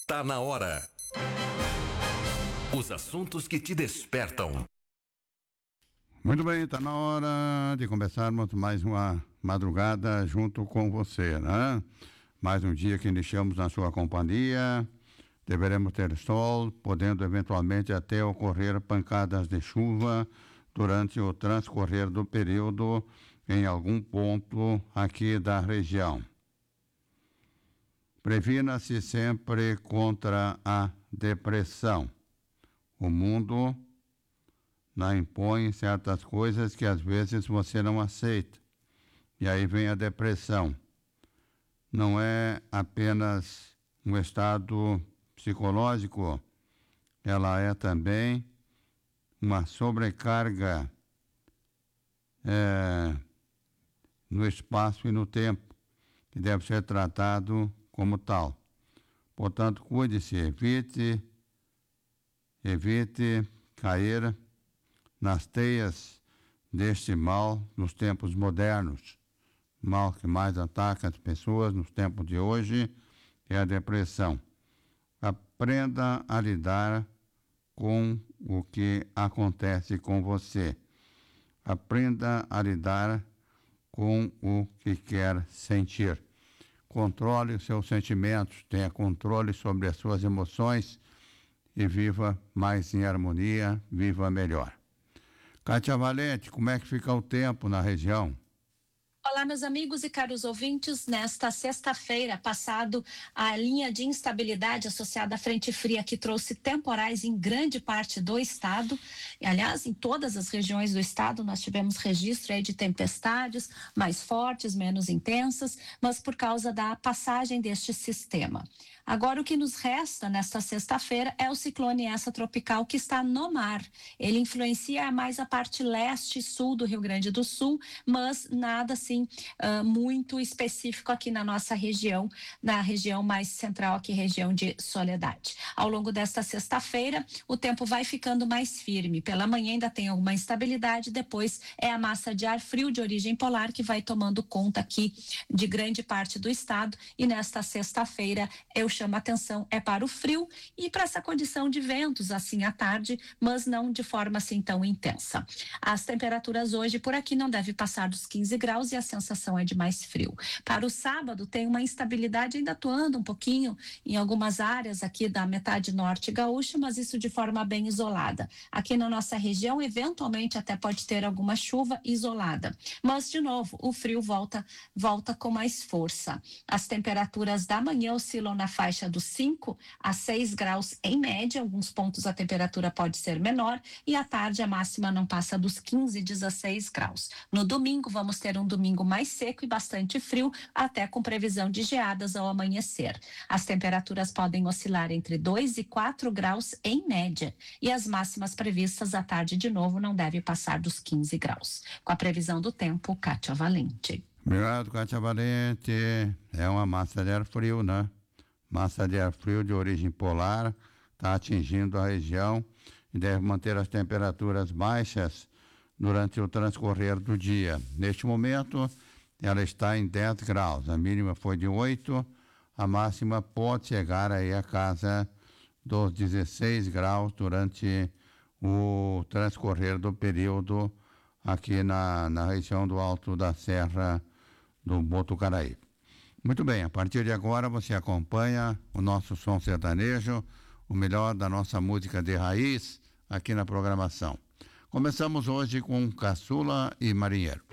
Está na hora. Os assuntos que te despertam. Muito bem, está na hora de começarmos mais uma madrugada junto com você, né? Mais um dia que iniciamos na sua companhia. Deveremos ter sol, podendo eventualmente até ocorrer pancadas de chuva durante o transcorrer do período em algum ponto aqui da região. Previna-se sempre contra a depressão. O mundo não impõe certas coisas que às vezes você não aceita. E aí vem a depressão. Não é apenas um estado psicológico, ela é também uma sobrecarga no espaço e no tempo, que deve ser tratado como tal. Portanto, cuide-se, evite cair nas teias deste mal nos tempos modernos. O mal que mais ataca as pessoas nos tempos de hoje é a depressão. Aprenda a lidar com o que acontece com você. Aprenda a lidar com o que quer sentir. Controle os seus sentimentos, tenha controle sobre as suas emoções e viva mais em harmonia, viva melhor. Kátia Valente, como é que fica o tempo na região? Olá, meus amigos e caros ouvintes. Nesta sexta-feira, passado a linha de instabilidade associada à frente fria que trouxe temporais em grande parte do estado, e, aliás, em todas as regiões do estado nós tivemos registro aí de tempestades mais fortes, menos intensas, mas por causa da passagem deste sistema. Agora, o que nos resta nesta sexta-feira é o ciclone Essa tropical que está no mar. Ele influencia mais a parte leste e sul do Rio Grande do Sul, mas nada assim muito específico aqui na nossa região, na região mais central aqui, região de Soledade. Ao longo desta sexta-feira, o tempo vai ficando mais firme. Pela manhã ainda tem alguma instabilidade, depois é a massa de ar frio de origem polar que vai tomando conta aqui de grande parte do estado, e nesta sexta-feira eu chamo a atenção para o frio e para essa condição de ventos assim à tarde, mas não de forma assim tão intensa. As temperaturas hoje por aqui não devem passar dos 15 graus e a sensação é de mais frio. Para o sábado tem uma instabilidade ainda atuando um pouquinho em algumas áreas aqui da metade norte gaúcha, mas isso de forma bem isolada. Aqui na nossa região, eventualmente até pode ter alguma chuva isolada, mas de novo o frio volta com mais força. As temperaturas da manhã oscilam na faixa dos 5 a 6 graus em média, alguns pontos a temperatura pode ser menor, e à tarde a máxima não passa dos 15, 16 graus. No domingo vamos ter um domingo mais seco e bastante frio, até com previsão de geadas ao amanhecer. As temperaturas podem oscilar entre 2 e 4 graus em média, e as máximas previstas à tarde de novo não devem passar dos 15 graus. Com a previsão do tempo, Kátia Valente. Obrigado, Kátia Valente. É uma massa de ar frio, né? Massa de ar frio de origem polar está atingindo a região e deve manter as temperaturas baixas durante o transcorrer do dia. Neste momento, ela está em 10 graus. A mínima foi de 8, a máxima pode chegar aí a casa dos 16 graus durante o transcorrer do período aqui na região do Alto da Serra do Botucaraí. Muito bem, a partir de agora você acompanha o nosso som sertanejo, o melhor da nossa música de raiz aqui na programação. Começamos hoje com Caçula e Marinheiro.